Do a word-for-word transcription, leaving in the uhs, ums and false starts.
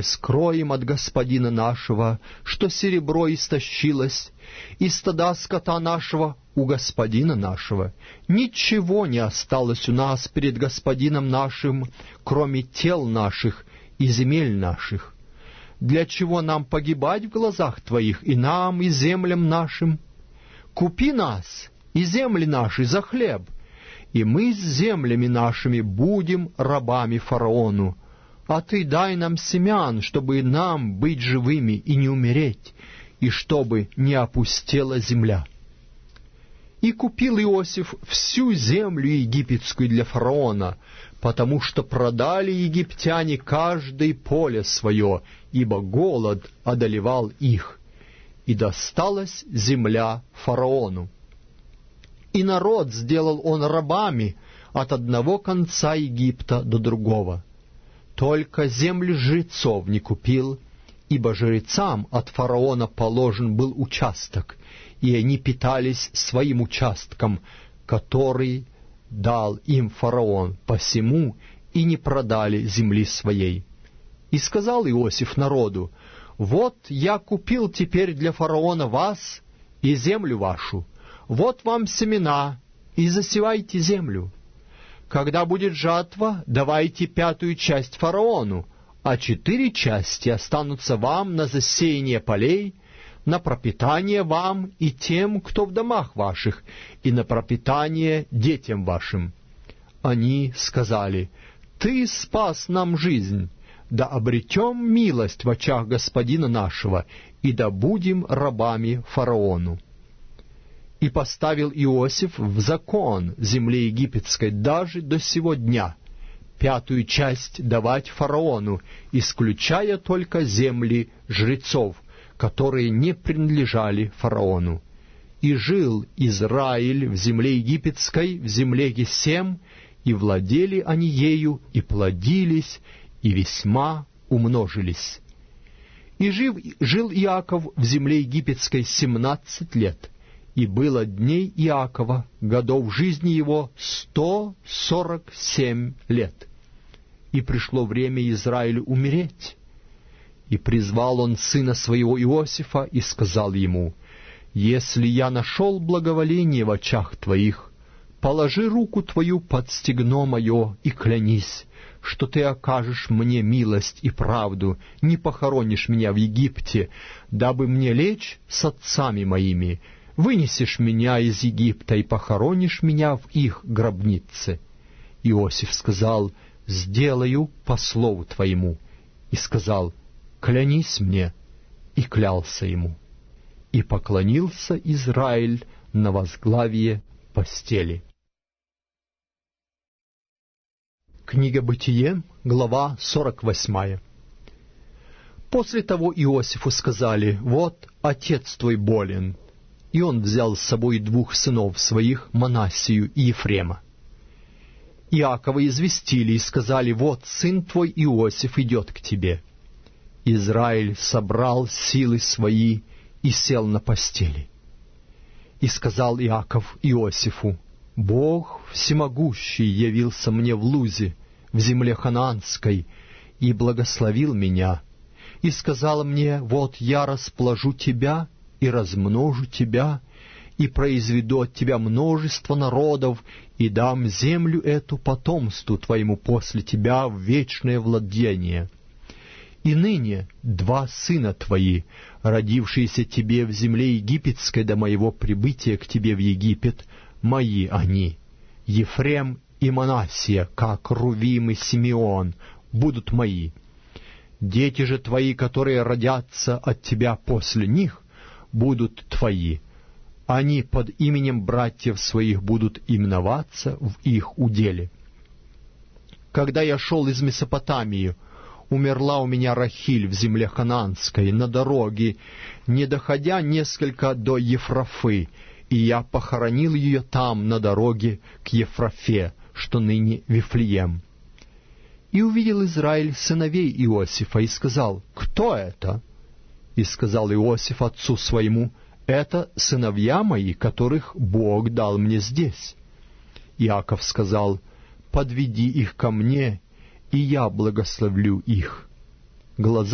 скроем от господина нашего, что серебро истощилось, и стада скота нашего у господина нашего. Ничего не осталось у нас перед господином нашим, кроме тел наших и земель наших. Для чего нам погибать в глазах Твоих, и нам, и землям нашим? Купи нас и земли наши за хлеб, и мы с землями нашими будем рабами фараону. А Ты дай нам семян, чтобы нам быть живыми и не умереть, и чтобы не опустела земля». И купил Иосиф всю землю египетскую для фараона, потому что продали египтяне каждое поле свое, ибо голод одолевал их, и досталась земля фараону. И народ сделал он рабами от одного конца Египта до другого. Только землю жрецов не купил, ибо жрецам от фараона положен был участок, и они питались своим участком, который дал им фараон, посему и не продали земли своей. И сказал Иосиф народу: «Вот я купил теперь для фараона вас и землю вашу. Вот вам семена, и засевайте землю. Когда будет жатва, давайте пятую часть фараону, а четыре части останутся вам на засеяние полей, на пропитание вам и тем, кто в домах ваших, и на пропитание детям вашим». Они сказали: «Ты спас нам жизнь, да обретем милость в очах господина нашего, и да будем рабами фараону». И поставил Иосиф в закон земли египетской даже до сего дня пятую часть давать фараону, исключая только земли жрецов, которые не принадлежали фараону. И жил Израиль в земле египетской, в земле Гесем, и владели они ею, и плодились, и весьма умножились. И жив, жил Иаков в земле египетской семнадцать лет, и было дней Иакова, годов жизни его, сто сорок семь лет. И пришло время Израилю умереть. И призвал он сына своего Иосифа и сказал ему: «Если я нашел благоволение в очах твоих, положи руку твою под стегно мое и клянись, что ты окажешь мне милость и правду, не похоронишь меня в Египте, дабы мне лечь с отцами моими, вынесешь меня из Египта и похоронишь меня в их гробнице». Иосиф сказал: «Сделаю по слову твоему». И сказал: «Клянись мне». И клялся ему. И поклонился Израиль на возглавие постели. Книга Бытие, глава сорок восьмая. После того Иосифу сказали: «Вот отец твой болен». И он взял с собой двух сынов своих, Манассию и Ефрема. Иакова известили и сказали: «Вот сын твой Иосиф идет к тебе». Израиль собрал силы свои и сел на постели. И сказал Иаков Иосифу: «Бог всемогущий явился мне в Лузе, в земле ханаанской, и благословил меня, и сказал мне: вот я расположу тебя и размножу тебя, и произведу от тебя множество народов, и дам землю эту потомству твоему после тебя в вечное владение. И ныне два сына твои, родившиеся тебе в земле египетской до моего прибытия к тебе в Египет, мои они, Ефрем и Манассия, как Рувим и Симеон, будут мои. Дети же твои, которые родятся от тебя после них, будут твои. Они под именем братьев своих будут именоваться в их уделе. Когда я шел из Месопотамии, умерла у меня Рахиль в земле ханаанской, на дороге, не доходя несколько до Ефрафы, и я похоронил ее там, на дороге к Ефрафе, что ныне Вифлеем. И увидел Израиль сыновей Иосифа, и сказал: «Кто это?» И сказал Иосиф отцу своему: «Это сыновья мои, которых Бог дал мне здесь». Иаков сказал: «Подведи их ко мне, и я благословлю их». Глаза